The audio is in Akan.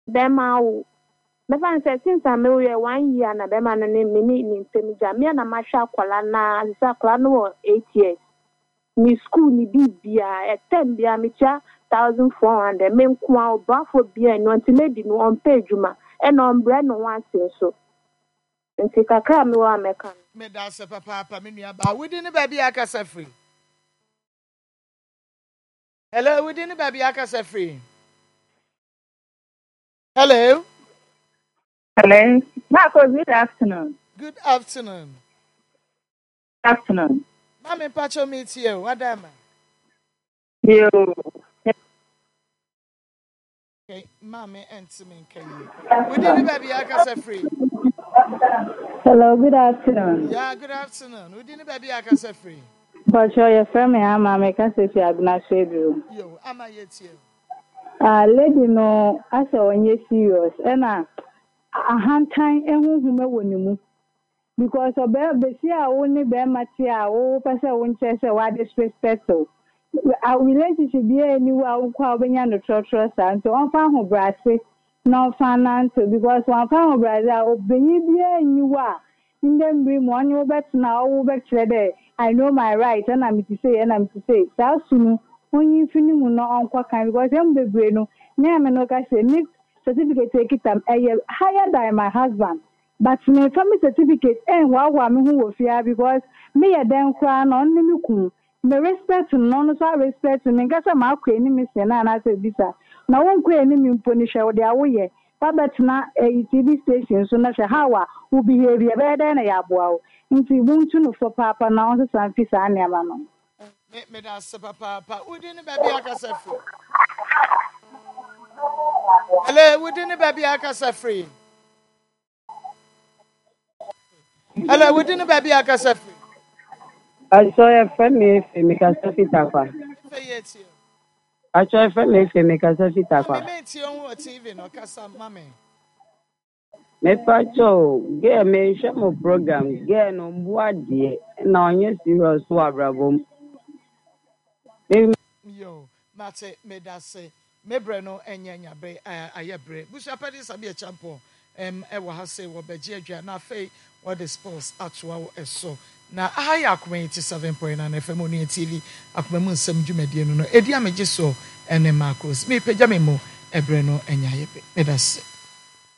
Bema wo. Mefa say since I marry 1 year na bema no ne me ni ntemi me na ma hwa akwala na sa akwala no 8 years. Me school ni bibia at 10 bia me cha 1400 me nko obafo bia no nti lady no on page ma e no ombre no wan so. Nti kakra me wa meka. Me da se papa me nua ba wudi ne ba bia akasa free. Hello, wudi ne ba bia akasa free. Hello. Hello. Marco, good afternoon. Good afternoon. Afternoon. Mami pacho meet you. Wadama. You. Okay, Mami and Simin can you? Wudi ne ba bia akasa free. Hello, good afternoon. Yeah, good afternoon. Wudi ne ba bia akasa free. But your friend, Mama, can say you are not sure. Yo, ama yet you. Lady, no, I saw when you're serious. And a hand time and who may win you. Because of the see, I only bear Matia, oh, Pastor Winchester, what disrespect. Our relationship be anywhere, when you're the church, and so on, found who brassy, no financial, because one found brother, oh, baby, you are. In them bring one you bet now, back today. I know my rights, and I'm to say, that's soon. When you finish, no uncle can because I'm the brain. Name and no say, certificate take it higher than my husband. But my family certificate and wow, who will fear because me a damn crown on me. Me respect no so respect me ngasa ma akwa ni me se na na se bisa na won kwa ni me punish wo de awoye ba betna TV station so na hwe hawa wo behavior be dey na ya boa wo nti buntu no for papa na on san fi sa ne ama no me da se papa wudi ne ba bia akasa free. Hello, wudi ne ba bia akasa free. Hello, wudi ne ba bia akasa free. I saw a friend me Mikasafitapa. I saw a friend me Mikasafitapa. Me ti on TV no kasa mame. Me pacho get me share my program get no boade na onye serious wa brabom. Yo, mate me da se me bre no enya bre aye bre. Busu apedi sabi e champo e wo ha se wo beje adwa na afei what the sports atwa wo eso. Na ahaya akoma 87.9 FM on TV akoma mu nsam dwumadie no edi amegye so ene macros me pagya me mo ebre no enya ye me da se